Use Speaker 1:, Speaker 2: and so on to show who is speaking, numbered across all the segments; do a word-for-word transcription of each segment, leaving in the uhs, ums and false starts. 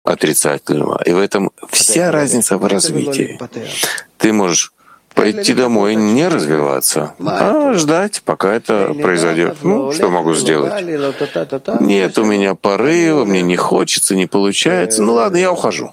Speaker 1: отрицательного. И в этом вся разница в развитии. Ты можешь пойти домой, не развиваться, а ждать, пока это произойдет. Ну, что могу сделать? Нет у меня порыва, мне не хочется, не получается. Ну ладно, я ухожу.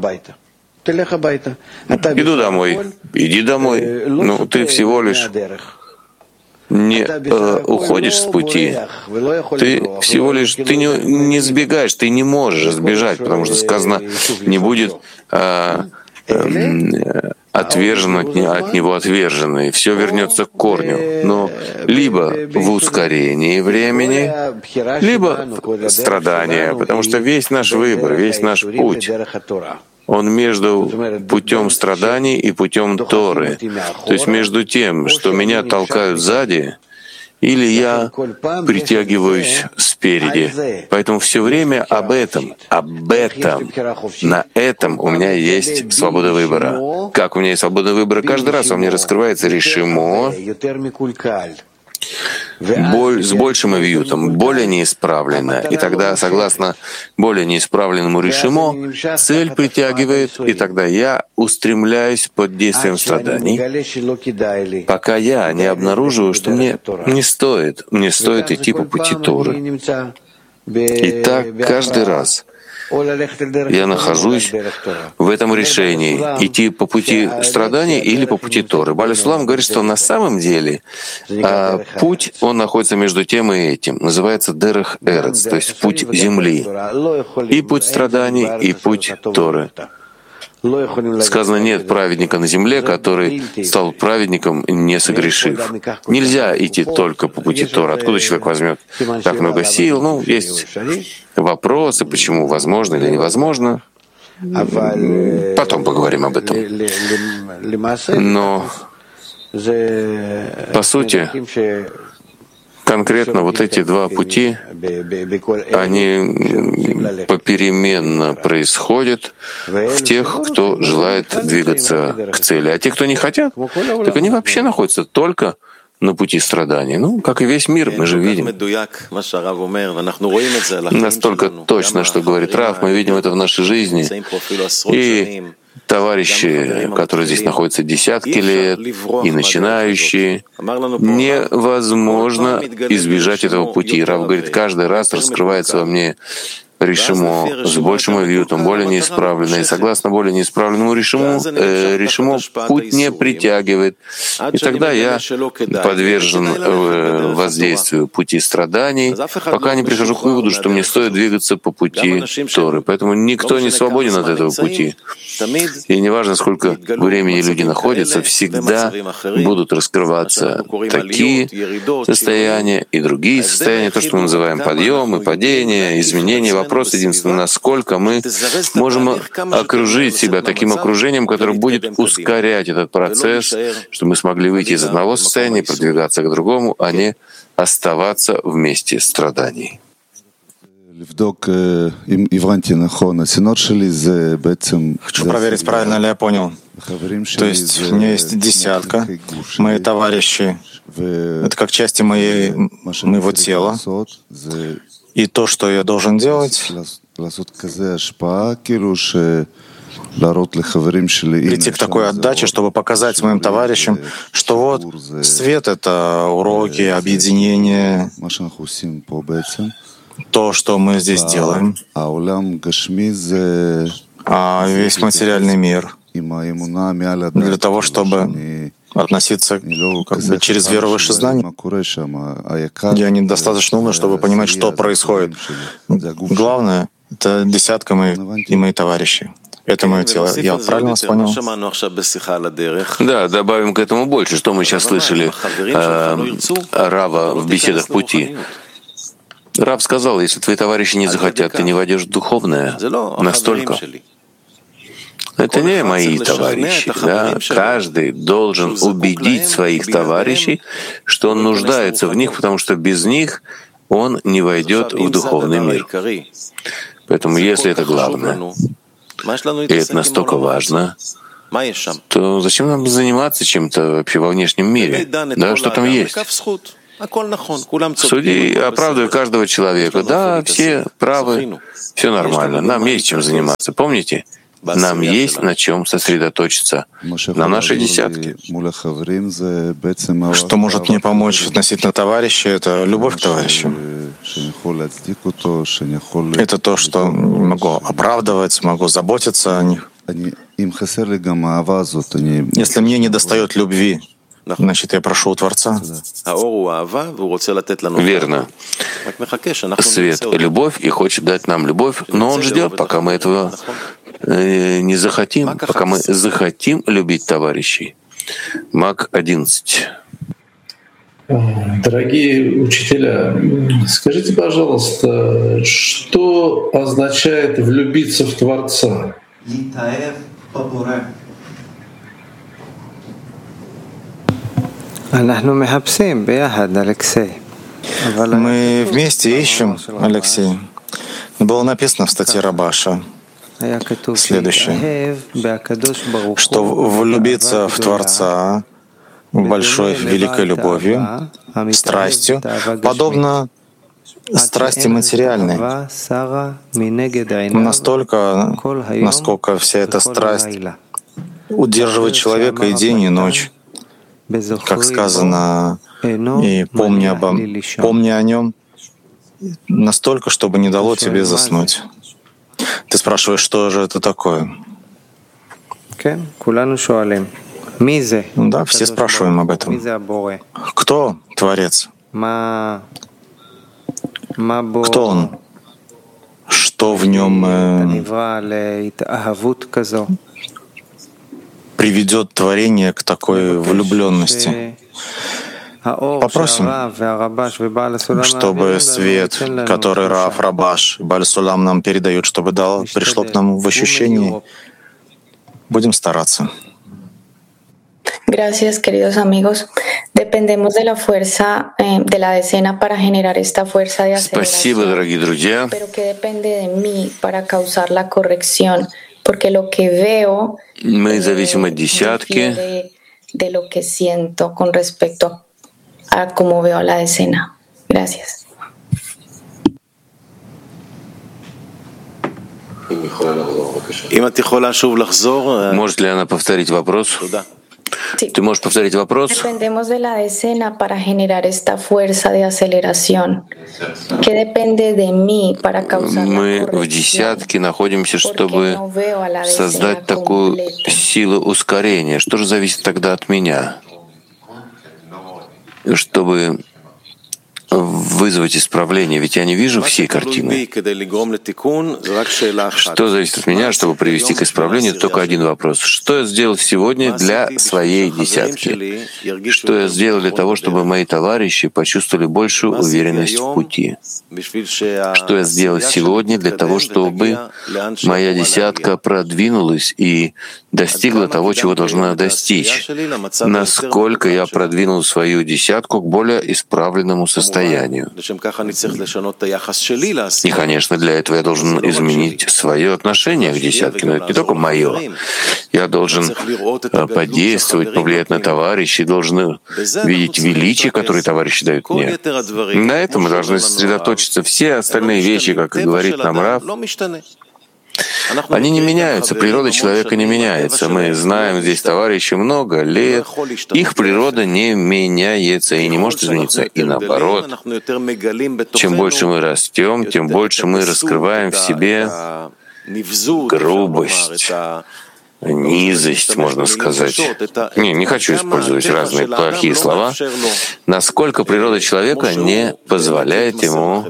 Speaker 1: Иду домой. Иди домой. Ну, ты всего лишь не э, уходишь с пути. Ты всего лишь ты не, не сбегаешь, ты не можешь сбежать, потому что сказано, не будет э, э, отвержен от, от него отверженный, все вернется к корню. Но либо в ускорении времени, либо в страдания, потому что весь наш выбор, весь наш путь, он между путем страданий и путем Торы. То есть между тем, что меня толкают сзади, или я притягиваюсь спереди. Поэтому все время об этом, об этом, на этом у меня есть свобода выбора. Как у меня есть свобода выбора? Каждый раз во мне раскрывается решимо, боль с большим авиютом, более неисправленная. И тогда, согласно более неисправленному решимо, цель притягивает, и тогда я устремляюсь под действием страданий, пока я не обнаруживаю, что мне не стоит, мне стоит идти по пути Торы. И так каждый раз я нахожусь в этом решении — идти по пути страданий или по пути Торы. Бааль Сулам говорит, что на самом деле а, путь, он находится между тем и этим. Называется Дерех Эрец, то есть путь земли. И путь страданий, и путь Торы. Сказано, нет праведника на земле, который стал праведником, не согрешив. Нельзя идти только по пути Тора. Откуда человек возьмет так много сил? Ну, есть вопросы, почему возможно или невозможно. Потом поговорим об этом. Но, по сути, конкретно вот эти два пути, они попеременно происходят в тех, кто желает двигаться к цели. А те, кто не хотят, так они вообще находятся только на пути страданий. Ну, как и весь мир, мы же видим. Настолько точно, что говорит Рав, мы видим это в нашей жизни. И товарищи, которые здесь находятся десятки лет, и начинающие, невозможно избежать этого пути. Рав говорит, каждый раз раскрывается во мне решимо с большим авиютом, более неисправленное. И согласно более неисправленному решиму, э, решимо путь не притягивает. И тогда я подвержен э, воздействию пути страданий, пока не прихожу к выводу, что мне стоит двигаться по пути Торы. Поэтому никто не свободен от этого пути. И неважно, сколько времени люди находятся, всегда будут раскрываться такие состояния и другие состояния, то, что мы называем подъемы, падения, изменения. Вопрос единственный, насколько мы можем окружить себя таким окружением, которое будет ускорять этот процесс, чтобы мы смогли выйти из одного состояния, продвигаться к другому, а не оставаться в месте страданий.
Speaker 2: Хочу проверить, правильно ли я понял. То есть у меня есть десятка, мои товарищи, это как части моей, моего тела. И то, что я должен делать, прийти к такой отдаче, чтобы показать моим товарищам, что вот свет — это уроки, объединение, то, что мы здесь делаем, а весь материальный мир для того, чтобы относиться как бы через веру выше знаний. Я недостаточно умный, чтобы понимать, что происходит. Главное — это десятка мои, и мои товарищи. Это мое тело. Я правильно вас понял?
Speaker 1: Да, добавим к этому больше, что мы сейчас слышали э, Рава в беседах пути. Рав сказал, если твои товарищи не захотят, ты не войдешь в духовное настолько. Это не мои товарищи. Да? Каждый должен убедить своих товарищей, что он нуждается в них, потому что без них он не войдет в духовный мир. Поэтому если это главное, и это настолько важно, то зачем нам заниматься чем-то вообще во внешнем мире? Да, что там есть? Суди, оправдывай каждого человека. Да, все правы, все нормально. Нам есть чем заниматься. Помните? Нам есть на чем сосредоточиться. На нашей десятке.
Speaker 2: Что может мне помочь относительно товарища, это любовь к товарищу. Это то, что могу оправдывать, могу заботиться о них. Если мне недостает любви, значит, я прошу у Творца.
Speaker 1: Верно. Свет — любовь, и хочет дать нам любовь, но Он ждет, пока мы этого не захотим, пока мы захотим любить товарищей. Мак одиннадцать.
Speaker 3: Дорогие учителя, скажите, пожалуйста, что означает влюбиться в Творца?
Speaker 2: Мы вместе ищем, Алексей. Было написано в статье Рабаша следующее, что влюбиться в Творца большой, великой любовью, страстью, подобно страсти материальной, настолько, насколько вся эта страсть удерживает человека и день, и ночь, как сказано, и помни, обо, помни о нем, настолько, чтобы не дало тебе заснуть. Ты спрашиваешь, что же это такое? Да, все спрашиваем об этом. Кто Творец? Кто Он? Что в нем э, приведет творение к такой влюбленности? Попросим, чтобы свет, который Рав, Рабаш и Бааль Сулам нам передают, чтобы дал, пришло к нам в ощущении. Будем стараться.
Speaker 4: Gracias, queridos amigos. Dependemos de la fuerza eh, de la decena para generar esta fuerza de aceleración.
Speaker 1: Спасибо, дорогие друзья.
Speaker 4: Pero que depende de mí para causar la corrección, porque lo que veo
Speaker 1: Мы зависим от десятки.
Speaker 4: De, de lo que siento con respecto a cómo veo la decena. Gracias.
Speaker 1: Может ли она повторить вопрос?
Speaker 4: Sí.
Speaker 1: Ты можешь повторить вопрос?
Speaker 4: Dependemos de la decena para generar esta fuerza de aceleración. ¿Qué depende de mí para causar la
Speaker 1: Мы в
Speaker 4: corrección?
Speaker 1: десятке находимся, чтобы
Speaker 4: no veo a la
Speaker 1: создать такую
Speaker 4: completa.
Speaker 1: силу ускорения. Что же зависит тогда от меня? Чтобы вызвать исправление, ведь я не вижу всей картины. Что зависит от меня, чтобы привести к исправлению? Только один вопрос. Что я сделал сегодня для своей десятки? Что я сделал для того, чтобы мои товарищи почувствовали большую уверенность в пути? Что я сделал сегодня для того, чтобы моя десятка продвинулась и достигла того, чего должна достичь? Насколько я продвинул свою десятку к более исправленному состоянию? И, конечно, для этого я должен изменить свое отношение к десятке, но это не только мое. Я должен подействовать, повлиять на товарищей, должен видеть величие, которое товарищи дают мне. На этом мы должны сосредоточиться. Все остальные вещи, как и говорит нам Рав, они не меняются, природа человека не меняется. Мы знаем здесь товарищей много лет, их природа не меняется и не может измениться. И наоборот, чем больше мы растем, тем больше мы раскрываем в себе грубость, низость, можно сказать. Не, не хочу использовать разные плохие слова. Насколько природа человека не позволяет ему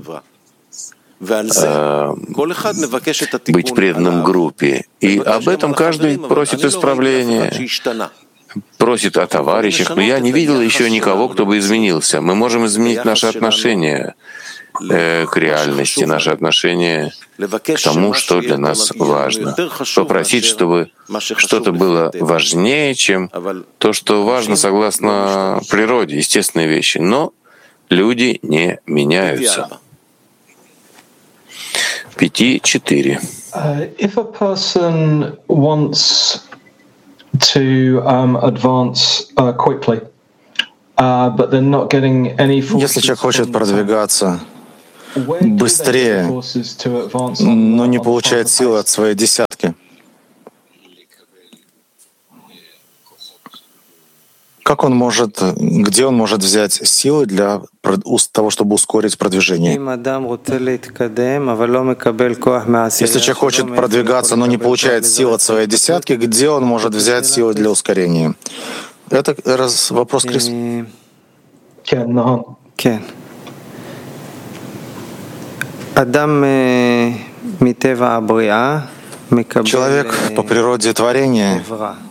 Speaker 1: быть преданным группе. И об этом каждый просит исправления, просит о товарищах. Но я не видел еще никого, кто бы изменился. Мы можем изменить наши отношения э, к реальности, наши отношения к тому, что для нас важно. Попросить, чтобы что-то было важнее, чем то, что важно согласно природе, естественные вещи. Но люди не меняются. Пяти четыре.
Speaker 5: Uh, if a person wants to um, advance uh, quickly,
Speaker 2: Если человек хочет продвигаться быстрее, но не получает силы от своей десятки, как он может, где он может взять силы для того, чтобы ускорить продвижение? Если человек хочет продвигаться, но не получает сил от своей десятки, где он может взять силы для ускорения? Это раз, вопрос, Крис. Человек по природе творения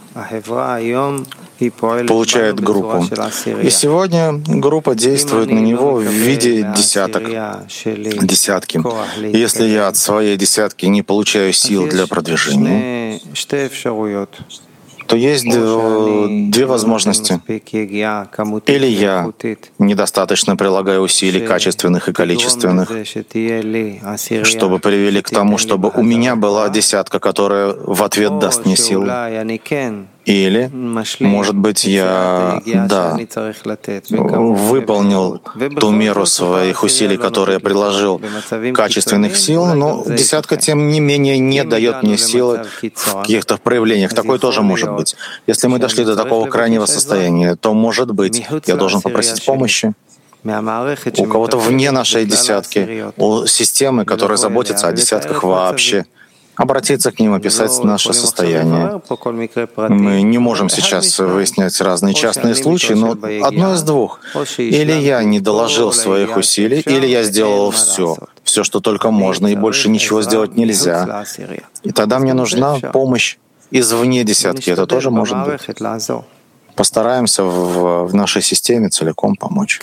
Speaker 2: получает группу. И сегодня группа действует на него в виде десяток, десятки. И если я от своей десятки не получаю сил для продвижения, то есть две возможности. Или я недостаточно прилагаю усилий качественных и количественных, чтобы привели к тому, чтобы у меня была десятка, которая в ответ даст мне силу. Или, может быть, я, да, выполнил ту меру своих усилий, которые я приложил, качественных сил, но десятка, тем не менее, не дает мне силы в каких-то проявлениях. Такое тоже может быть. Если мы дошли до такого крайнего состояния, то, может быть, я должен попросить помощи у кого-то вне нашей десятки, у системы, которая заботится о десятках вообще, обратиться к ним, описать наше состояние. Мы не можем сейчас выяснять разные частные случаи, но одно из двух. Или я не доложил своих усилий, или я сделал все, все, что только можно, и больше ничего сделать нельзя. И тогда мне нужна помощь извне десятки. Это тоже может быть. Постараемся в, в нашей системе целиком помочь.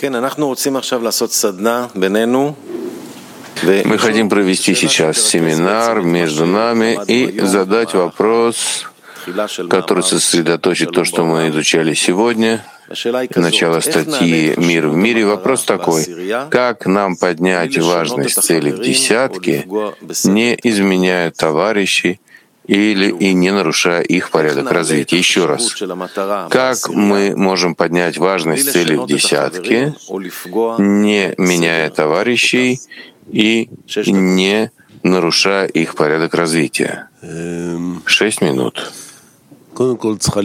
Speaker 1: Мы хотим провести сейчас семинар между нами и задать вопрос, который сосредоточит то, что мы изучали сегодня. Начало статьи «Мир в мире». Вопрос такой: как нам поднять важность цели в десятке, не изменяя товарищей или и не нарушая их порядок развития? Еще раз, как мы можем поднять важность цели в десятке, не меняя товарищей и не нарушая их порядок развития? Шесть минут.
Speaker 2: Ну,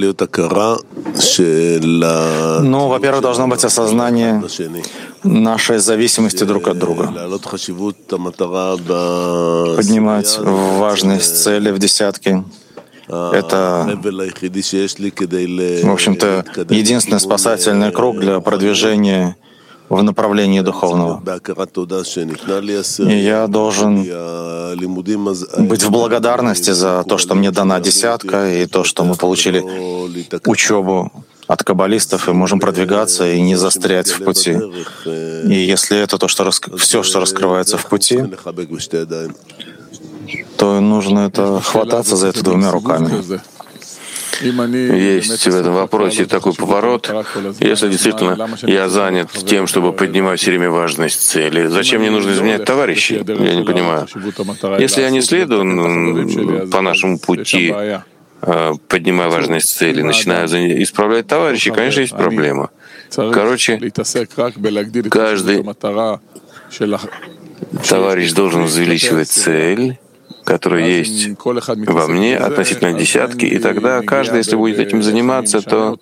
Speaker 2: во-первых, должно быть осознание нашей зависимости друг от друга. Поднимать важность цели в десятке — это, в общем-то, единственный спасательный круг для продвижения в направлении духовного. И я должен быть в благодарности за то, что мне дана десятка, и то, что мы получили учебу от каббалистов, и можем продвигаться и не застрять в пути. И если это то, что рас... все, что раскрывается в пути, то нужно это хвататься за это двумя руками.
Speaker 1: Есть в этом вопросе такой поворот. Если действительно я занят тем, чтобы поднимать все время важность цели, зачем мне нужно изменять товарищей? Я не понимаю. Если я не следую по нашему пути, поднимая важность цели, начинаю исправлять товарищей, конечно, есть проблема. Короче, каждый товарищ должен увеличивать цель, которая есть во мне относительно десятки, и тогда каждый, если будет этим заниматься, то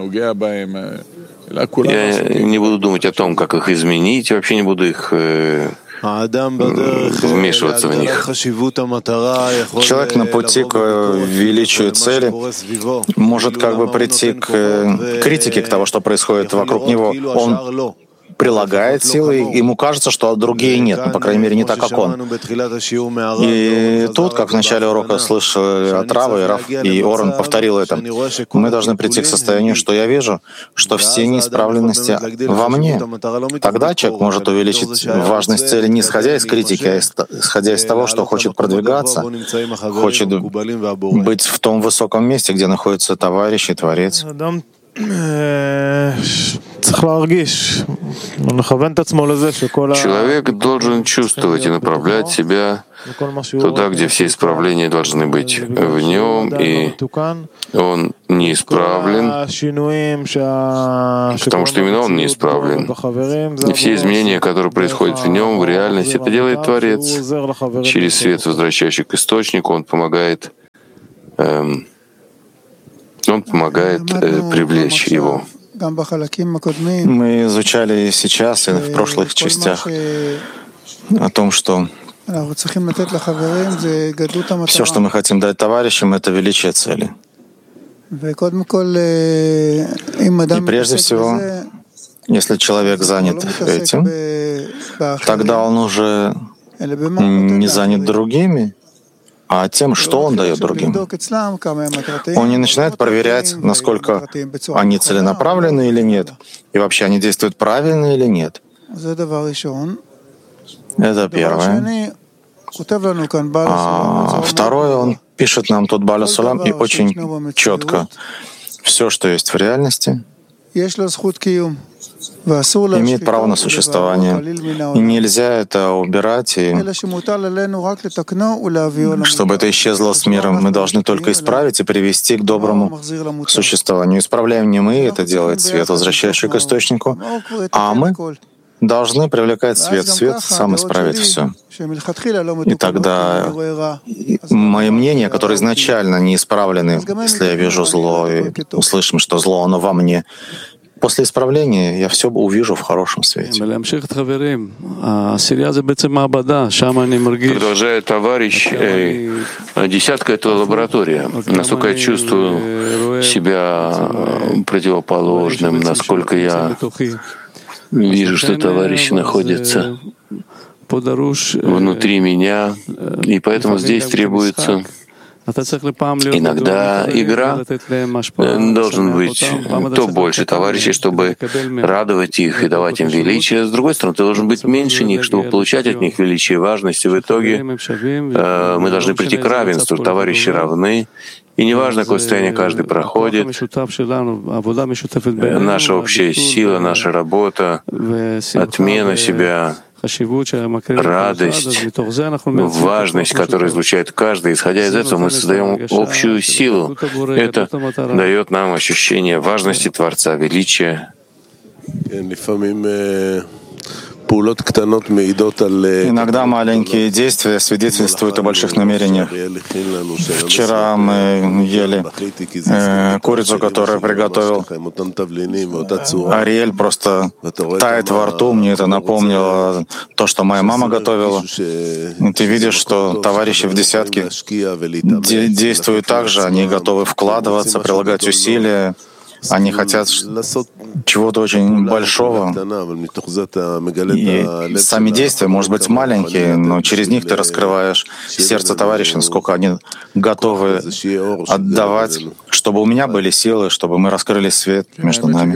Speaker 1: я не буду думать о том, как их изменить, вообще не буду их э, вмешиваться в них.
Speaker 2: Человек на пути к величию цели может как бы прийти к критике к тому, что происходит вокруг него. Он прилагает силы, ему кажется, что другие нет, ну, по крайней мере, не так, как он. И тут, как в начале урока слышали от Рава, и Рав и Орен повторил это, мы должны прийти к состоянию, что я вижу, что все неисправленности во мне. Тогда человек может увеличить важность цели не исходя из критики, а исходя из того, что хочет продвигаться, хочет быть в том высоком месте, где находится товарищ и Творец.
Speaker 1: Человек должен чувствовать и направлять себя туда, где все исправления должны быть в нем, и он неисправлен, потому что именно он неисправлен. И все изменения, которые происходят в нем, в реальности, это делает Творец. Через свет, возвращающий к источнику, он помогает, эм, он помогает э, привлечь его.
Speaker 2: Мы изучали и сейчас, и в прошлых частях о том, что все, что мы хотим дать товарищам, это величие цели. И прежде всего, если человек занят этим, тогда он уже не занят другими, а тем, что он дает другим. Он не начинает проверять, насколько они целенаправлены или нет, и вообще они действуют правильно или нет. Это первое. А второе, он пишет нам тут Бааль Асулам и очень четко: все, что есть в реальности, имеет право на существование. И нельзя это убирать, и чтобы это исчезло с миром, мы должны только исправить и привести к доброму существованию. Исправляем не мы, это делает свет, возвращающий к источнику, а мы должны привлекать свет. Свет сам исправит все. И тогда мои мнения, которые изначально не исправлены, если я вижу зло и услышим, что зло, оно во мне, после исправления я все увижу в хорошем свете.
Speaker 1: Продолжает товарищ, э, десятка — это лаборатория. Насколько я чувствую себя противоположным, насколько я вижу, что товарищи находятся внутри меня, и поэтому здесь требуется иногда игра. Должен быть то больше товарищей, чтобы радовать их и давать им величие. С другой стороны, ты должен быть меньше них, чтобы получать от них величие и важность. И в итоге э, мы должны прийти к равенству. Товарищи равны. И неважно, какое состояние каждый проходит, наша общая сила, наша работа, отмена себя, радость, важность, которую излучает каждый. Исходя из этого, мы создаем общую силу. Это дает нам ощущение важности Творца, величия.
Speaker 2: Иногда маленькие действия свидетельствуют о больших намерениях. Вчера мы ели э, курицу, которую приготовил Ариэль, просто тает во рту. Мне это напомнило то, что моя мама готовила. И ты видишь, что товарищи в десятке де- действуют так же. Они готовы вкладываться, прилагать усилия. Они хотят чего-то очень большого. И сами действия, может быть, маленькие, но через них ты раскрываешь сердце товарища, насколько они готовы отдавать, чтобы у меня были силы, чтобы мы раскрыли свет между нами.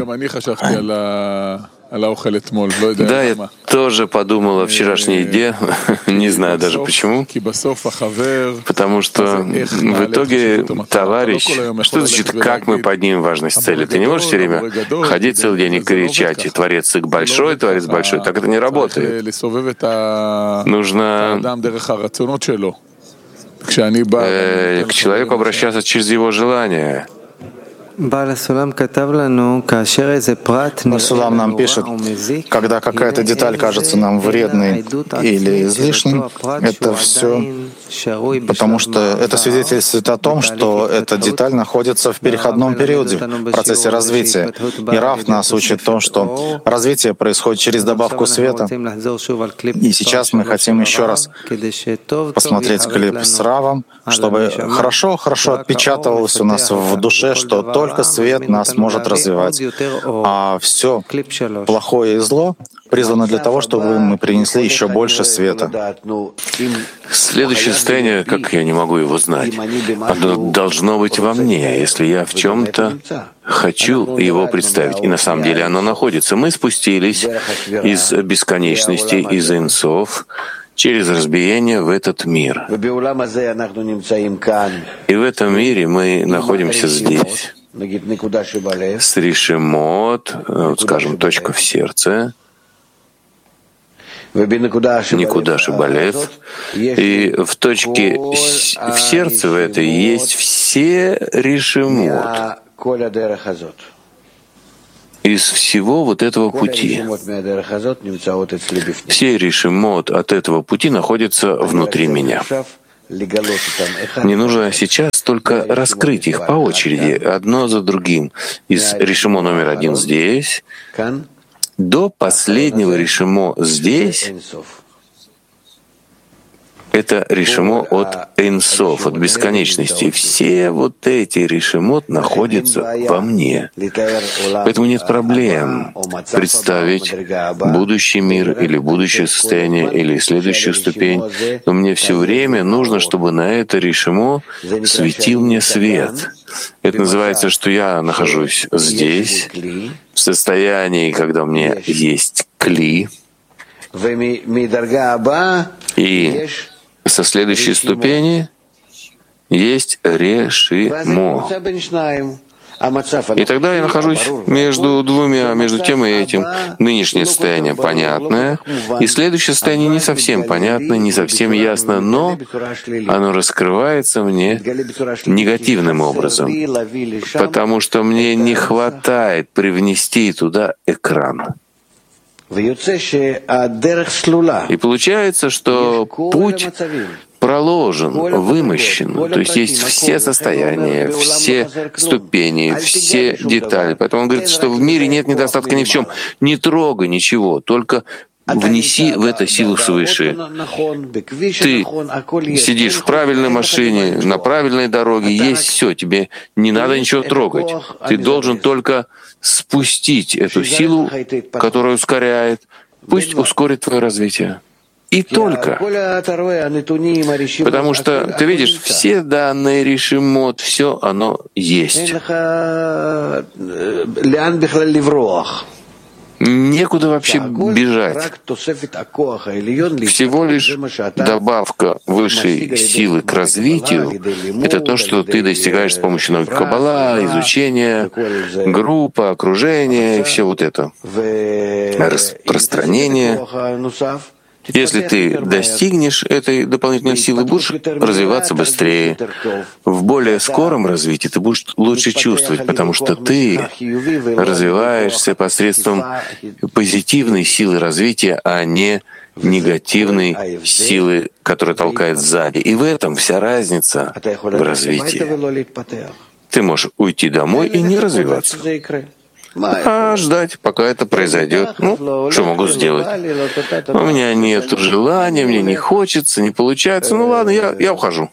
Speaker 1: Да, я тоже подумал о вчерашней еде, не знаю даже почему, потому что в итоге товарищ, что значит, как мы поднимем важность цели? Ты не можешь все время ходить целый день и кричать, и Творец большой, Творец большой, так это не работает. Нужно э, к человеку обращаться через его желания.
Speaker 2: Бааль Асулам нам пишет, когда какая-то деталь кажется нам вредной или излишней, это все потому что это свидетельствует о том, что эта деталь находится в переходном периоде, в процессе развития. И Рав нас учит то, что развитие происходит через добавку света. И сейчас мы хотим еще раз посмотреть клип с Равом, чтобы хорошо-хорошо отпечатывалось у нас в душе, что только свет нас может развивать, а все плохое и зло призвано для того, чтобы мы принесли еще больше света.
Speaker 1: Следующее состояние, как я не могу его знать, оно должно быть во мне, если я в чем-то хочу его представить. И на самом деле оно находится. Мы спустились из бесконечности, из инсов, через разбиение в этот мир. И в этом мире мы находимся здесь. с решимот, вот, скажем, точка в сердце, никуда шибалев, и в точке в сердце в этой есть все решимот из всего вот этого пути. Все решимот от этого пути находятся внутри меня. Мне нужно сейчас только раскрыть их по очереди, одно за другим. Из решимо номер один здесь до последнего решимо здесь. Это решимо от Эйнсоф, от бесконечности. Все вот эти решимот находятся во мне. Поэтому нет проблем представить будущий мир или будущее состояние или следующую ступень. Но мне все время нужно, чтобы на это решимо светил мне свет. Это называется, что я нахожусь здесь, в состоянии, когда у меня есть кли, и со следующей ступени есть решимо. И тогда я нахожусь между двумя, между тем и этим. Нынешнее состояние понятное, и следующее состояние не совсем понятное, не совсем ясно, но оно раскрывается мне негативным образом, потому что мне не хватает привнести туда экран. И получается, что путь проложен, вымощен, то есть есть все состояния, все ступени, все детали. Поэтому он говорит, что в мире нет недостатка ни в чем. Не трогай ничего, только внеси в это силу свыше. Ты сидишь в правильной машине, на правильной дороге, есть все, тебе не надо ничего трогать. Ты должен только спустить эту силу, которая ускоряет. Пусть ускорит твое развитие. И только. Потому что, ты видишь, все данные решимот, все оно есть. Некуда вообще бежать. Всего лишь добавка высшей силы к развитию — это то, что ты достигаешь с помощью науки Каббала, изучения, группа, окружения и все вот это. Распространение. Если ты достигнешь этой дополнительной силы, будешь развиваться быстрее. В более скором развитии ты будешь лучше чувствовать, потому что ты развиваешься посредством позитивной силы развития, а не негативной силы, которая толкает сзади. И в этом вся разница в развитии. Ты можешь уйти домой и не развиваться, а ждать, пока это произойдет. Ну, что могу сделать? У меня нет желания, мне не хочется, не получается. Ну ладно, я, я ухожу.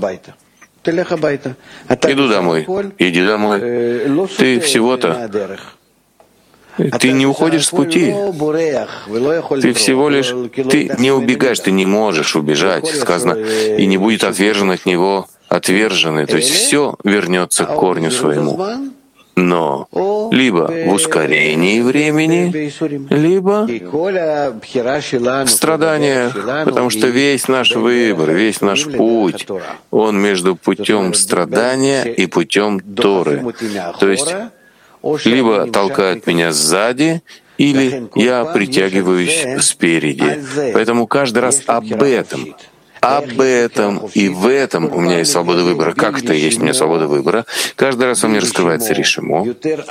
Speaker 1: Иду домой. Иди домой. Ты всего-то... Ты не уходишь с пути. Ты всего лишь... Ты не убегаешь, ты не можешь убежать. Сказано, и не будет отвержен от него отверженный. То есть все вернется к корню своему. Но либо в ускорении времени, либо в страданиях, потому что весь наш выбор, весь наш путь, он между путем страдания и путем Торы. То есть либо толкают меня сзади, или я притягиваюсь спереди. Поэтому каждый раз об этом. Об этом и в этом у меня есть свобода выбора. Как это есть у меня свобода выбора? Каждый раз во мне раскрывается решимо,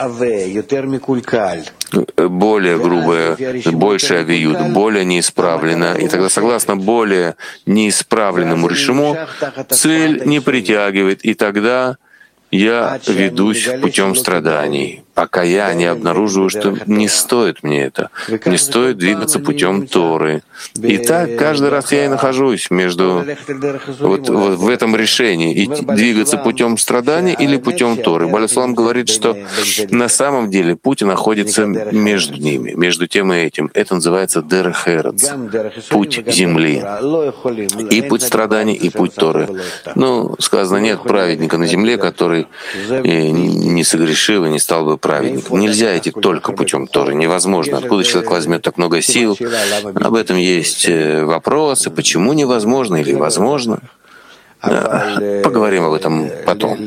Speaker 1: более грубое, больше авиют, более неисправлено. И тогда, согласно более неисправленному решимо, цель не притягивает, и тогда я ведусь путем страданий, пока я не обнаруживаю, что не стоит мне это, не стоит двигаться путем Торы. И так каждый раз я и нахожусь между вот, вот в этом решении, и двигаться путем страданий или путем Торы. Бааль Сулам говорит, что на самом деле путь находится между ними, между тем и этим. Это называется дерех эрец, путь земли, и путь страданий, и путь Торы. Ну, сказано, нет праведника на земле, который не согрешил и не стал бы праведником. Нельзя идти только путем Торы, невозможно. Откуда человек возьмет так много сил? Об этом есть вопросы, почему невозможно или возможно. Поговорим об этом потом.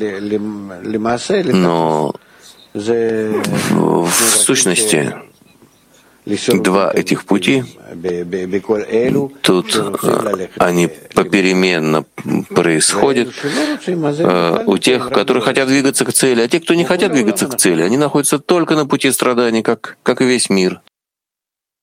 Speaker 1: Но в сущности два этих пути, тут они попеременно происходят у тех, которые хотят двигаться к цели, а те, кто не хотят двигаться к цели, они находятся только на пути страданий, как, как и весь мир.